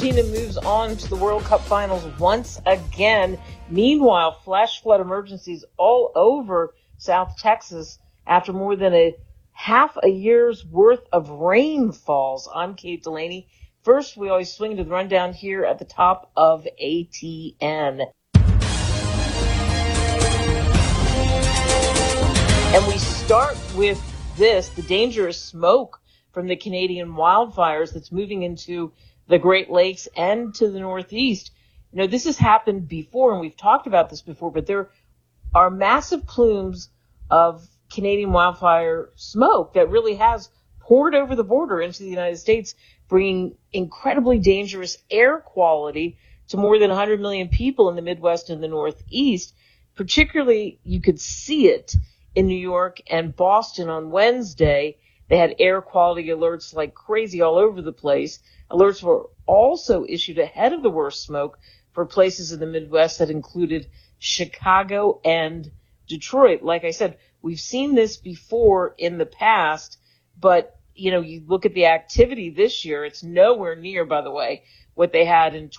Argentina moves on to the World Cup finals once again. Meanwhile, flash flood emergencies all over South Texas after more than a half a year's worth of rainfalls. I'm Kate Delaney. First, we always swing to the rundown here at the top of ATN. And we start with this, the dangerous smoke from the Canadian wildfires that's moving into the Great Lakes and to the Northeast. You know, this has happened before, and we've talked about this before, but there are massive plumes of Canadian wildfire smoke that really has poured over the border into the United States, bringing incredibly dangerous air quality to more than 100 million people in the Midwest and the Northeast. Particularly, you could see it in New York and Boston on Wednesday. They had air quality alerts like crazy all over the place. Alerts were also issued ahead of the worst smoke for places in the Midwest that included Chicago and Detroit. Like I said, we've seen this before in the past, but, you know, you look at the activity this year, it's nowhere near, by the way, what they had in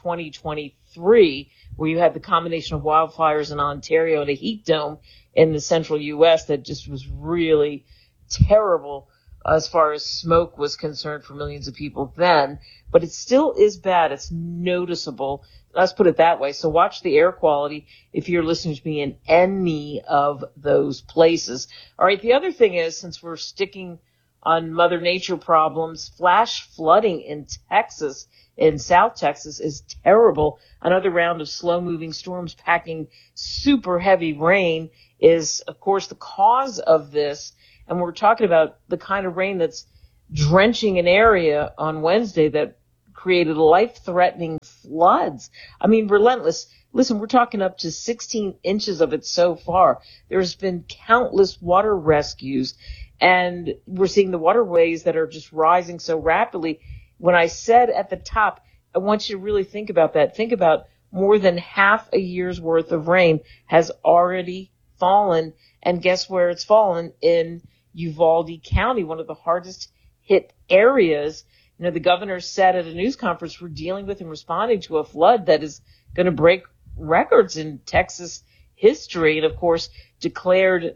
2023, where you had the combination of wildfires in Ontario and a heat dome in the central U.S. that just was really terrible as far as smoke was concerned for millions of people then. But it still is bad. It's noticeable. Let's put it that way. So watch the air quality if you're listening to me in any of those places. All right, the other thing is, since we're sticking on Mother Nature problems, flash flooding in Texas, in South Texas, is terrible. Another round of slow-moving storms packing super heavy rain is, of course, the cause of this. And we're talking about the kind of rain that's drenching an area on Wednesday that created life-threatening floods. I mean, relentless. Listen, we're talking up to 16 inches of it so far. There's been countless water rescues, and we're seeing the waterways that are just rising so rapidly. When I said at the top, I want you to really think about that. Think about more than half a year's worth of rain has already fallen, and guess where it's fallen? In Uvalde County, one of the hardest hit areas. You know, the governor said at a news conference, we're dealing with and responding to a flood that is going to break records in Texas history, and of course declared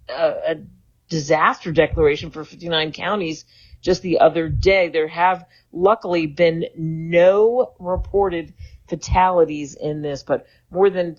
a disaster declaration for 59 counties just the other day. There have luckily been no reported fatalities in this, but more than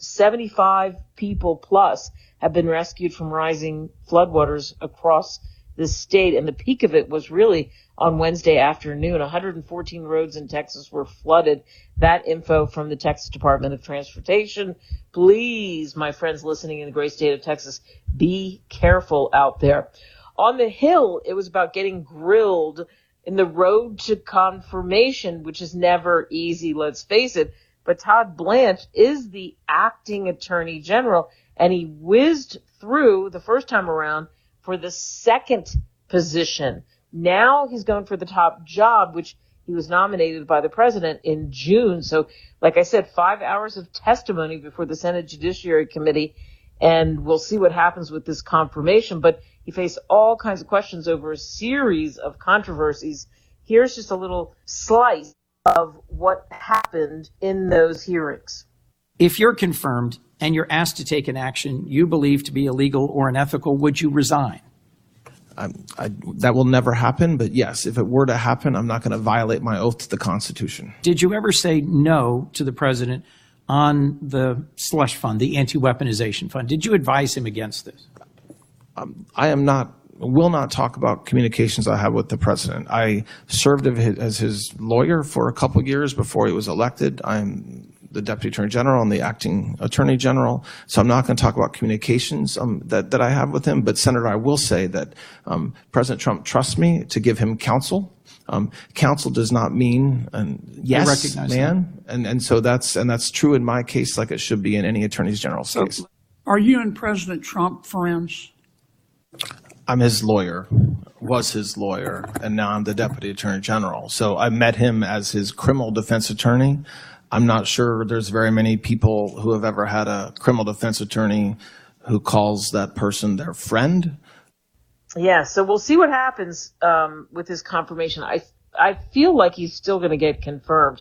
75 people plus have been rescued from rising floodwaters across the state. And the peak of it was really on Wednesday afternoon. 114 roads in Texas were flooded. That info from the Texas Department of Transportation. Please, my friends listening in the great state of Texas, be careful out there. On the Hill, it was about getting grilled in the road to confirmation, which is never easy, let's face it. But Todd Blanche is the acting attorney general, and he whizzed through the first time around for the second position. Now he's going for the top job, which he was nominated by the president in June. So, like I said, 5 hours of testimony before the Senate Judiciary Committee, and we'll see what happens with this confirmation. But he faced all kinds of questions over a series of controversies. Here's just a little slice of what happened in those hearings. If you're confirmed and you're asked to take an action you believe to be illegal or unethical, would you resign? That will never happen, but yes, if it were to happen, I'm not going to violate my oath to the Constitution. Did you ever say no to the president on the slush fund, the anti-weaponization fund? Did you advise him against this? Will not talk about communications I have with the president. I served as his lawyer for a couple of years before he was elected. I'm the Deputy Attorney General and the Acting Attorney General, so I'm not going to talk about communications that I have with him. But Senator, I will say that President Trump trusts me to give him counsel. Counsel does not mean yes, man, and so that's true in my case, like it should be in any Attorney General's case. Are you and President Trump friends? I'm his lawyer, was his lawyer, and now I'm the Deputy Attorney General. So I met him as his criminal defense attorney. I'm not sure there's very many people who have ever had a criminal defense attorney who calls that person their friend. Yeah, so we'll see what happens with his confirmation. I feel like he's still going to get confirmed.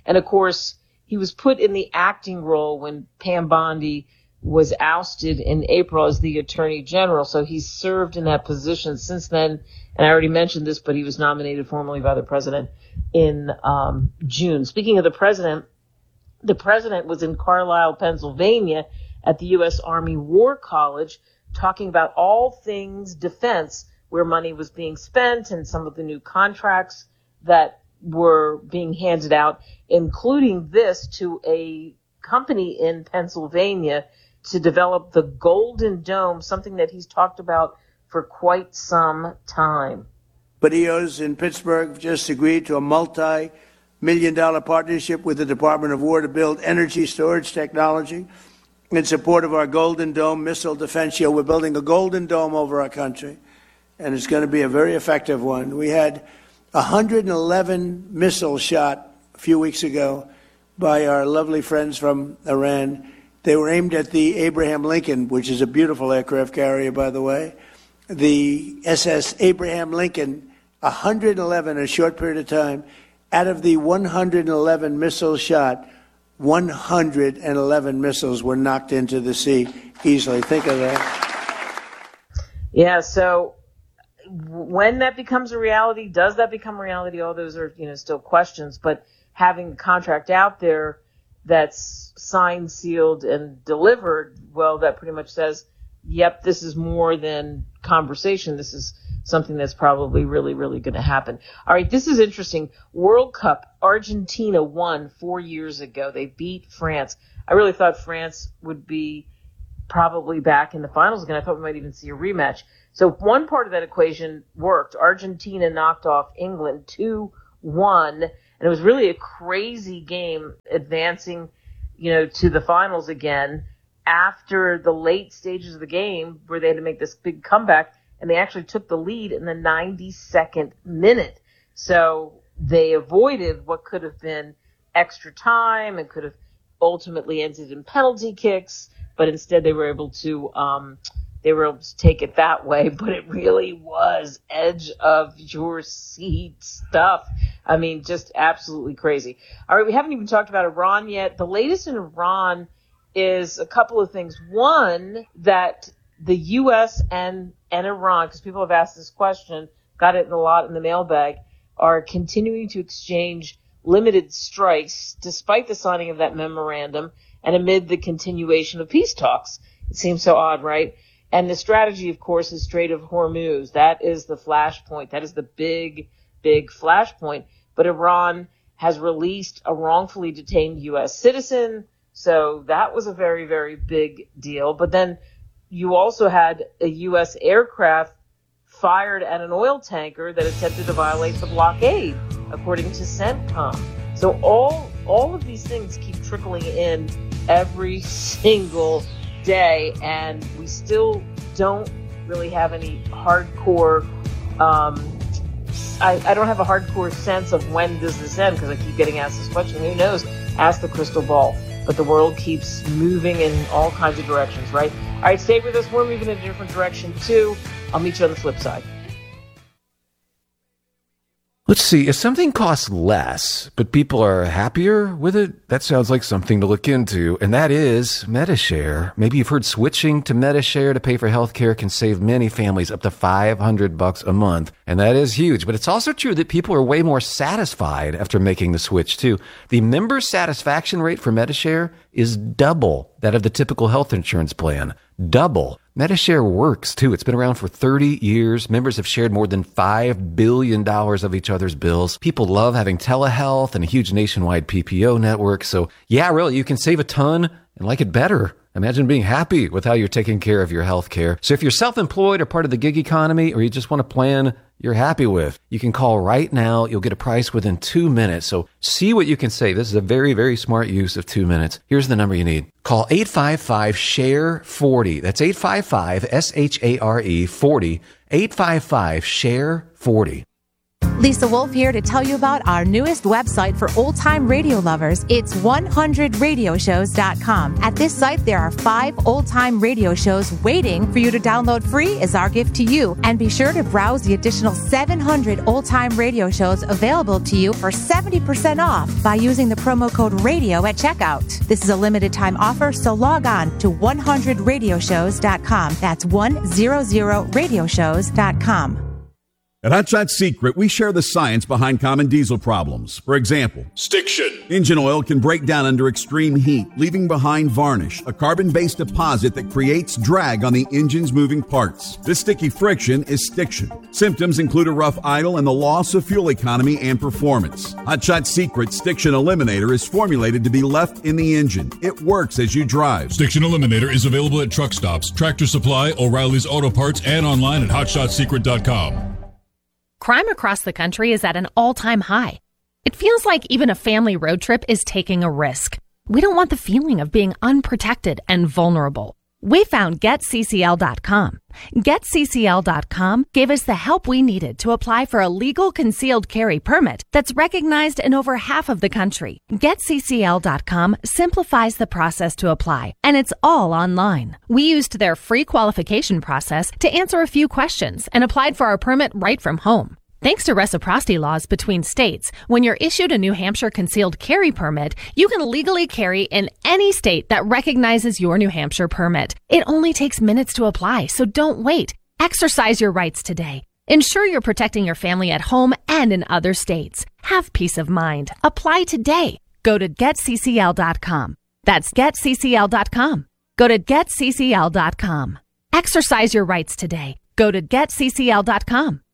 And of course, he was put in the acting role when Pam Bondi was ousted in April as the Attorney General. So he's served in that position since then. And I already mentioned this, but he was nominated formally by the president in June. Speaking of the president was in Carlisle, Pennsylvania at the U.S. Army War College talking about all things defense, where money was being spent and some of the new contracts that were being handed out, including this to a company in Pennsylvania to develop the Golden Dome, something that he's talked about for quite some time. Badios in Pittsburgh just agreed to a multi-million-dollar partnership with the Department of War to build energy storage technology in support of our Golden Dome missile defense shield. We're building a Golden Dome over our country, and it's going to be a very effective one. We had 111 missiles shot a few weeks ago by our lovely friends from Iran. They were aimed at the Abraham Lincoln, which is a beautiful aircraft carrier, by the way. The SS Abraham Lincoln, 111 in a short period of time. Out of the 111 missiles shot, 111 missiles were knocked into the sea easily. Think of that. Yeah, so when that becomes a reality, does that become a reality? All those are, still questions. But having the contract out there that's signed, sealed, and delivered, well, that pretty much says, yep, this is more than conversation. This is something that's probably really, really going to happen. All right, this is interesting. World Cup, Argentina won 4 years ago. They beat France. I really thought France would be probably back in the finals again. I thought we might even see a rematch. So one part of that equation worked. Argentina knocked off England 2-1, and it was really a crazy game advancing, to the finals again after the late stages of the game where they had to make this big comeback, and they actually took the lead in the 92nd minute. So they avoided what could have been extra time and could have ultimately ended in penalty kicks, but instead they were able to take it that way. But it really was edge of your seat stuff. I mean, just absolutely crazy. All right, we haven't even talked about Iran yet. The latest in Iran is a couple of things. One, that the U.S. and Iran, because people have asked this question, got it a lot in the mailbag, are continuing to exchange limited strikes despite the signing of that memorandum and amid the continuation of peace talks. It seems so odd, right? And the strategy, of course, is Strait of Hormuz. That is the flashpoint. That is the big, big flashpoint. But Iran has released a wrongfully detained U.S. citizen, so that was a very, very big deal. But then you also had a U.S. aircraft fired at an oil tanker that attempted to violate the blockade, according to CENTCOM. So all of these things keep trickling in every single day, and we still don't really have any hardcore I don't have a hardcore sense of when does this end, because I keep getting asked this question. Who knows? Ask the crystal ball. But the world keeps moving in all kinds of directions, right? All right, stay with us. We're moving in a different direction, too. I'll meet you on the flip side. Let's see, if something costs less, but people are happier with it, that sounds like something to look into, and that is Medi-Share. Maybe you've heard switching to Medi-Share to pay for healthcare can save many families up to $500 a month, and that is huge. But it's also true that people are way more satisfied after making the switch, too. The member satisfaction rate for Medi-Share is double that of the typical health insurance plan. Double. Medi-Share works, too. It's been around for 30 years. Members have shared more than $5 billion of each other's bills. People love having telehealth and a huge nationwide PPO network. So, yeah, really, you can save a ton and like it better. Imagine being happy with how you're taking care of your health care. So if you're self-employed or part of the gig economy, or you just want a plan you're happy with, you can call right now. You'll get a price within 2 minutes. So see what you can save. This is a very, very smart use of 2 minutes. Here's the number you need. Call 855-SHARE-40. That's 855-SHARE-40. 855-SHARE-40. Lisa Wolf here to tell you about our newest website for old-time radio lovers. It's 100radioshows.com. At this site, there are 5 old-time radio shows waiting for you to download free as our gift to you. And be sure to browse the additional 700 old-time radio shows available to you for 70% off by using the promo code RADIO at checkout. This is a limited-time offer, so log on to 100radioshows.com. That's 100radioshows.com. At Hot Shot Secret, we share the science behind common diesel problems. For example, stiction. Engine oil can break down under extreme heat, leaving behind varnish, a carbon-based deposit that creates drag on the engine's moving parts. This sticky friction is stiction. Symptoms include a rough idle and the loss of fuel economy and performance. Hot Shot Secret Stiction Eliminator is formulated to be left in the engine. It works as you drive. Stiction Eliminator is available at truck stops, Tractor Supply, O'Reilly's Auto Parts, and online at hotshotsecret.com. Crime across the country is at an all-time high. It feels like even a family road trip is taking a risk. We don't want the feeling of being unprotected and vulnerable. We found GetCCL.com. GetCCL.com gave us the help we needed to apply for a legal concealed carry permit that's recognized in over half of the country. GetCCL.com simplifies the process to apply, and it's all online. We used their free qualification process to answer a few questions and applied for our permit right from home. Thanks to reciprocity laws between states, when you're issued a New Hampshire concealed carry permit, you can legally carry in any state that recognizes your New Hampshire permit. It only takes minutes to apply, so don't wait. Exercise your rights today. Ensure you're protecting your family at home and in other states. Have peace of mind. Apply today. Go to GetCCL.com. That's GetCCL.com. Go to GetCCL.com. Exercise your rights today. Go to GetCCL.com.